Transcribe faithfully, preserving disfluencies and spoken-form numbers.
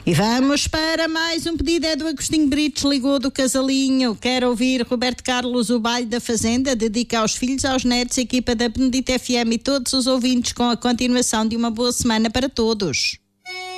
E vamos para mais um pedido, é do Agostinho Brites, ligou do Casalinho. Quero ouvir Roberto Carlos, O Baile da Fazenda, dedica aos filhos, aos netos, a equipa da Benedita F M e todos os ouvintes, com a continuação de uma boa semana para todos.